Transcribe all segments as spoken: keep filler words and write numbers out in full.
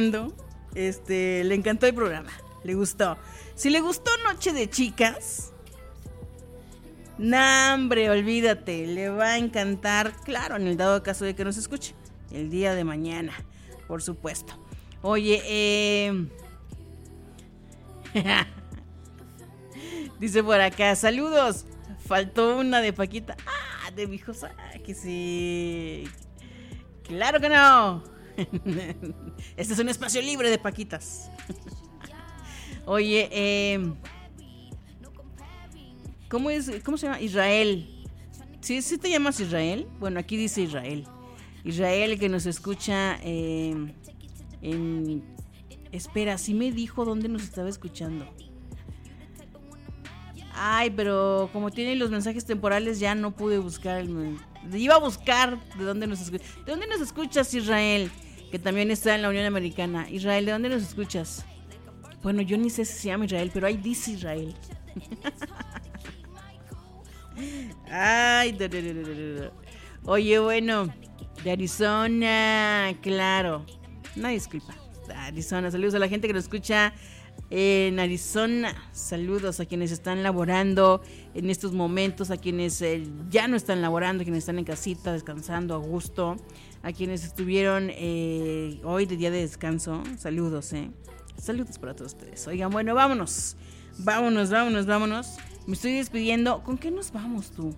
Fernando, este, le encantó el programa, le gustó. Si le gustó Noche de Chicas, nah, hombre, olvídate, le va a encantar, claro, en el dado caso de que nos escuche, el día de mañana, por supuesto. Oye, eh... dice por acá, saludos, faltó una de Paquita. Ah, de mi Josa, que sí. Claro que no. Este es un espacio libre de Paquitas. Oye, eh, ¿cómo es? ¿Cómo se llama? Israel. ¿Sí, sí te llamas Israel? Bueno, aquí dice Israel. Israel que nos escucha eh, en... Espera, sí me dijo dónde nos estaba escuchando. Ay, pero como tiene los mensajes temporales ya no pude buscar el... Iba a buscar de dónde nos escuchas. ¿De dónde nos escuchas, Israel? Que también está en la Unión Americana. Israel, ¿de dónde nos escuchas? Bueno, yo ni sé si se llama Israel, pero ahí dice Israel. Ay, da, da, da, da, da. Oye, bueno, de Arizona, claro. No, disculpa. Arizona, saludos a la gente que nos escucha en Arizona. Saludos a quienes están laborando en estos momentos, a quienes eh, ya no están laborando, a quienes están en casita descansando a gusto, a quienes estuvieron eh, hoy de día de descanso. Saludos, eh. Saludos para todos ustedes. Oigan, bueno, vámonos. Vámonos, vámonos, vámonos. Me estoy despidiendo. ¿Con qué nos vamos tú?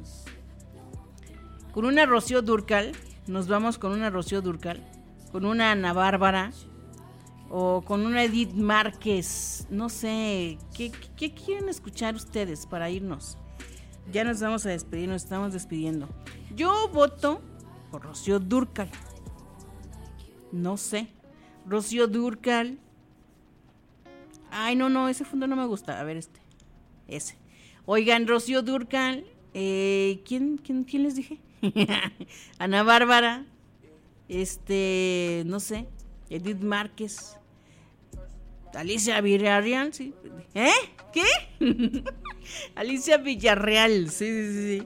Con una Rocío Dúrcal. Nos vamos con una Rocío Dúrcal. Con una Ana Bárbara. O con una Edith Márquez. No sé. ¿Qué, qué quieren escuchar ustedes para irnos? Ya nos vamos a despedir. Nos estamos despidiendo. Yo voto por Rocío Dúrcal. No sé. Rocío Dúrcal. Ay, no, no, ese fondo no me gusta. A ver, este. Ese. Oigan, Rocío Dúrcal. Eh, ¿quién, quién, ¿Quién les dije? Ana Bárbara. Este, no sé. Edith Márquez. Alicia Villarreal, sí. ¿Eh? ¿Qué? Alicia Villarreal, sí, sí, sí.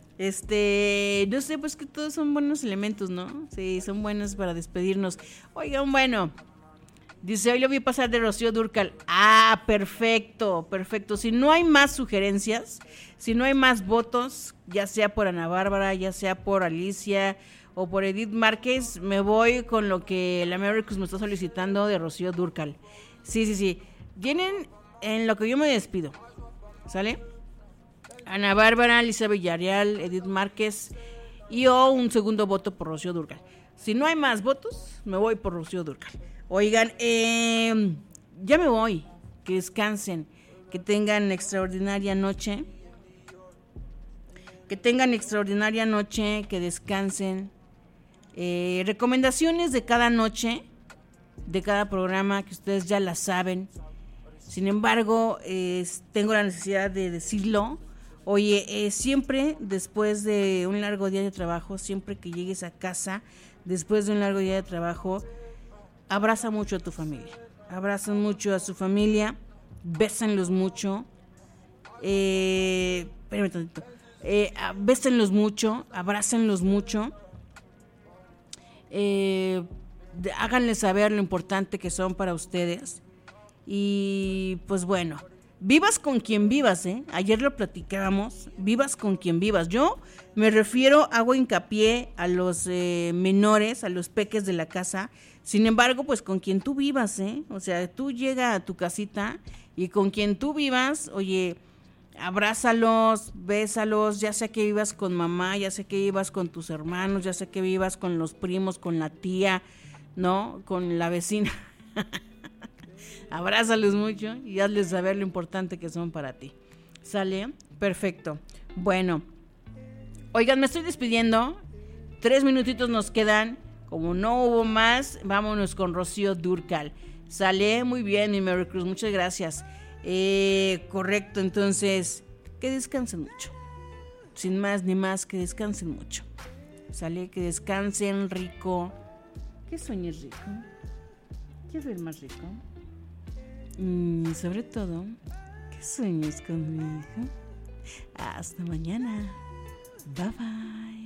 Este, no sé, pues que todos son buenos elementos, ¿no? Sí, son buenos para despedirnos. Oigan, bueno. Dice, hoy lo voy a pasar de Rocío Dúrcal. Ah, perfecto, perfecto. Si no hay más sugerencias, si no hay más votos, ya sea por Ana Bárbara, ya sea por Alicia o por Edith Márquez, me voy con lo que el Americus me está solicitando de Rocío Dúrcal. Sí, sí, sí. Vienen en lo que yo me despido. ¿Sale? Ana Bárbara, Alicia Villarreal, Edith Márquez y o un segundo voto por Rocío Dúrcal. Si no hay más votos, me voy por Rocío Dúrcal. Oigan, eh, ya me voy. Que descansen. Que tengan extraordinaria noche. Que tengan extraordinaria noche. Que descansen. Eh, recomendaciones de cada noche. De cada programa. Que ustedes ya las saben. Sin embargo, eh, tengo la necesidad de decirlo. Oye, eh, siempre después de un largo día de trabajo. Siempre que llegues a casa. Después de un largo día de trabajo. Abraza mucho a tu familia, abraza mucho a su familia, bésenlos mucho, eh, espérame tantito, eh, bésenlos mucho, abrácenlos mucho, eh, de, háganles saber lo importante que son para ustedes y pues bueno, vivas con quien vivas, ¿eh? Ayer lo platicábamos, vivas con quien vivas. Yo me refiero, hago hincapié a los eh, menores, a los peques de la casa. Sin embargo, pues con quien tú vivas, ¿eh? O sea, tú llega a tu casita y con quien tú vivas, oye, abrázalos, bésalos, ya sea que vivas con mamá, ya sea que vivas con tus hermanos, ya sea que vivas con los primos, con la tía, ¿no? Con la vecina. Abrázalos mucho y hazles saber lo importante que son para ti. ¿Sale? Perfecto. Bueno, oigan, me estoy despidiendo. Tres minutitos nos quedan. Como no hubo más, vámonos con Rocío Dúrcal. Sale muy bien, mi Merry Cruz, muchas gracias. Eh, correcto, entonces, que descansen mucho. Sin más ni más, que descansen mucho. Sale, que descansen rico. ¿Qué sueñes rico? ¿Quieres ver más rico? Y sobre todo, que sueñes conmigo. Hasta mañana. Bye bye.